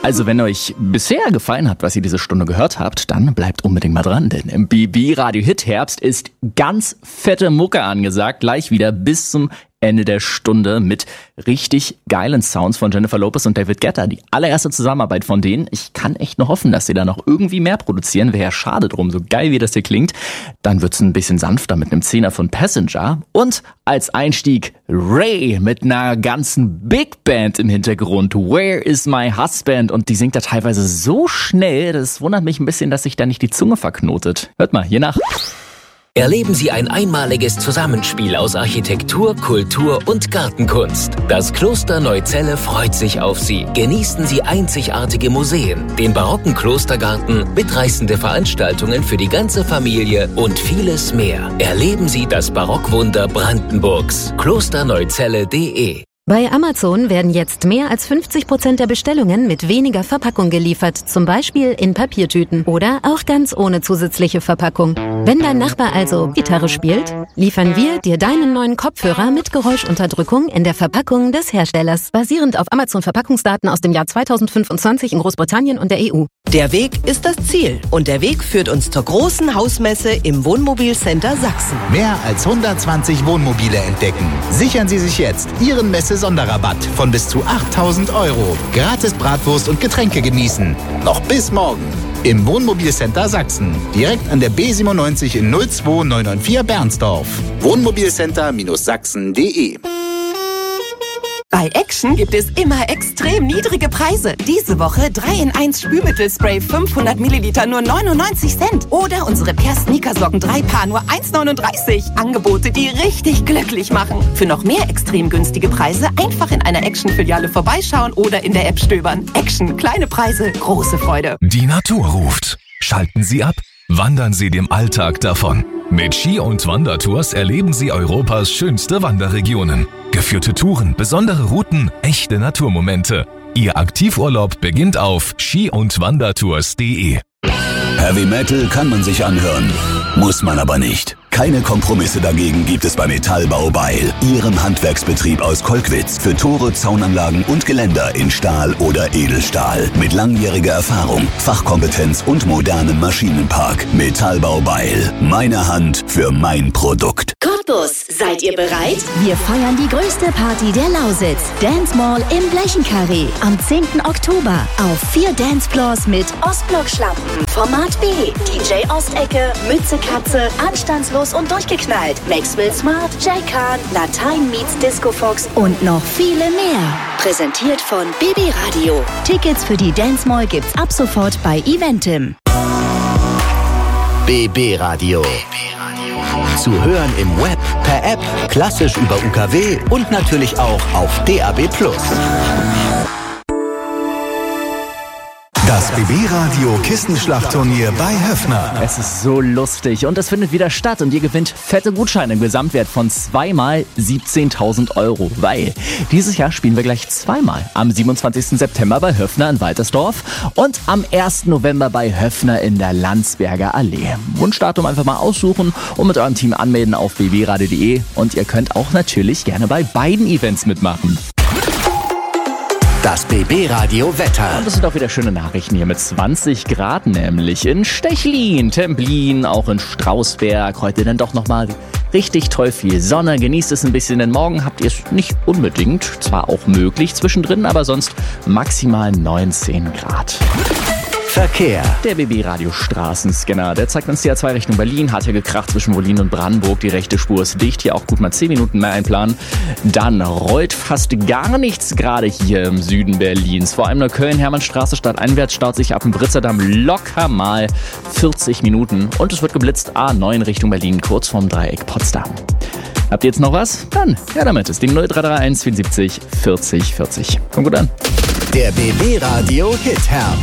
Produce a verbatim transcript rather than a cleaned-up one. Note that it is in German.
Also wenn euch bisher gefallen hat, was ihr diese Stunde gehört habt, dann bleibt unbedingt mal dran, denn im B B Radio Hit Herbst ist ganz fette Mucke angesagt. Gleich wieder bis zum Ende der Stunde mit richtig geilen Sounds von Jennifer Lopez und David Guetta. Die allererste Zusammenarbeit von denen. Ich kann echt nur hoffen, dass sie da noch irgendwie mehr produzieren. Wäre ja schade drum, so geil wie das hier klingt. Dann wird's ein bisschen sanfter mit einem Zehner von Passenger. Und als Einstieg Ray mit einer ganzen Big Band im Hintergrund. Where is my husband? Und die singt da teilweise so schnell, das wundert mich ein bisschen, dass sich da nicht die Zunge verknotet. Hört mal, hier nach. Erleben Sie ein einmaliges Zusammenspiel aus Architektur, Kultur und Gartenkunst. Das Kloster Neuzelle freut sich auf Sie. Genießen Sie einzigartige Museen, den barocken Klostergarten, mitreißende Veranstaltungen für die ganze Familie und vieles mehr. Erleben Sie das Barockwunder Brandenburgs. klosterneuzelle punkt de. Bei Amazon werden jetzt mehr als fünfzig Prozent der Bestellungen mit weniger Verpackung geliefert, zum Beispiel in Papiertüten oder auch ganz ohne zusätzliche Verpackung. Wenn dein Nachbar also Gitarre spielt, liefern wir dir deinen neuen Kopfhörer mit Geräuschunterdrückung in der Verpackung des Herstellers, basierend auf Amazon-Verpackungsdaten aus dem Jahr zweitausendfünfundzwanzig in Großbritannien und der E U. Der Weg ist das Ziel und der Weg führt uns zur großen Hausmesse im Wohnmobilcenter Sachsen. Mehr als hundertzwanzig Wohnmobile entdecken. Sichern Sie sich jetzt Ihren Messe-Sonderrabatt von bis zu achttausend Euro. Gratis Bratwurst und Getränke genießen. Noch bis morgen. Im Wohnmobilcenter Sachsen. Direkt an der B siebenundneunzig in null zwei neun neun vier Bernsdorf. Wohnmobilcenter Sachsen punkt de. Bei Action gibt es immer extrem niedrige Preise. Diese Woche drei in eins Spülmittelspray fünfhundert Milliliter nur neunundneunzig Cent. Oder unsere Per Sneakersocken drei Paar nur eins neununddreißig. Angebote, die richtig glücklich machen. Für noch mehr extrem günstige Preise einfach in einer Action-Filiale vorbeischauen oder in der App stöbern. Action, kleine Preise, große Freude. Die Natur ruft. Schalten Sie ab. Wandern Sie dem Alltag davon. Mit Ski- und Wandertours erleben Sie Europas schönste Wanderregionen. Geführte Touren, besondere Routen, echte Naturmomente. Ihr Aktivurlaub beginnt auf ski und wandertours punkt de. Heavy Metal kann man sich anhören, muss man aber nicht. Keine Kompromisse dagegen gibt es bei Metallbau Beil, Ihrem Handwerksbetrieb aus Kolkwitz für Tore, Zaunanlagen und Geländer in Stahl oder Edelstahl. Mit langjähriger Erfahrung, Fachkompetenz und modernem Maschinenpark. Metallbau Beil, meine Hand für mein Produkt. Cottbus, seid ihr bereit? Wir feiern die größte Party der Lausitz. Dance Mall im Blechenkarree. Am zehnten Oktober auf vier Dancefloors mit Ostblock-Schlampen, Format B, D J Ostecke, Mütze Katze, Anstandslos und durchgeknallt, Maxwell Smart, Jay Khan, Latein meets Disco Fox und noch viele mehr. Präsentiert von B B Radio. Tickets für die Dance Mall gibt's ab sofort bei Eventim. B B Radio. Zu hören im Web, per App, klassisch über U K W und natürlich auch auf D A B plus. Das B B Radio Kissenschlachtturnier bei Höffner. Es ist so lustig und es findet wieder statt und ihr gewinnt fette Gutscheine im Gesamtwert von zweimal siebzehntausend Euro, weil dieses Jahr spielen wir gleich zweimal. Am siebenundzwanzigsten September bei Höffner in Waltersdorf und am ersten November bei Höffner in der Landsberger Allee. Wunschdatum einfach mal aussuchen und mit eurem Team anmelden auf b b radio punkt de und ihr könnt auch natürlich gerne bei beiden Events mitmachen. Das B B Radio Wetter. Und es sind auch wieder schöne Nachrichten hier mit zwanzig Grad, nämlich in Stechlin, Templin, auch in Strausberg. Heute dann doch nochmal richtig toll viel Sonne. Genießt es ein bisschen, denn morgen habt ihr es nicht unbedingt. Zwar auch möglich zwischendrin, aber sonst maximal neunzehn Grad. Verkehr. Der B B Radio Straßenscanner, der zeigt uns die A zwei Richtung Berlin. Hat hier gekracht zwischen Berlin und Brandenburg. Die rechte Spur ist dicht. Hier auch gut mal zehn Minuten mehr einplanen. Dann rollt fast gar nichts gerade hier im Süden Berlins. Vor allem nur Köln-Hermannstraße stadteinwärts staut sich ab dem Britzerdamm locker mal vierzig Minuten. Und es wird geblitzt A neun Richtung Berlin, kurz vorm Dreieck Potsdam. Habt ihr jetzt noch was? Dann, ja damit ist die null drei drei eins vierundsiebzig vierzig vierzig. Kommt gut an. Der B B Radio Hit Herbst.